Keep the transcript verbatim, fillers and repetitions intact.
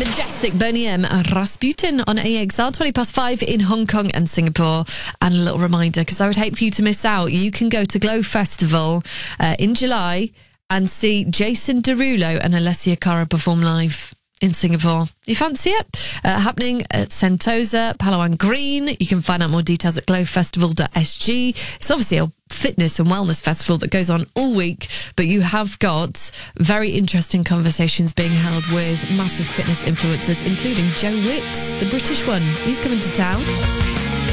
Majestic, Boney M, Rasputin on A X L, twenty past five in Hong Kong and Singapore. And a little reminder, because I would hate for you to miss out, you can go to Glow Festival uh, in July and see Jason Derulo and Alessia Cara perform live in Singapore. You fancy it? Uh, happening at Sentosa, Palawan Green. You can find out more details at glow festival dot s g. It's obviously a fitness and wellness festival that goes on all week, but you have got very interesting conversations being held with massive fitness influencers, including Joe Wicks, the British one. He's coming to town.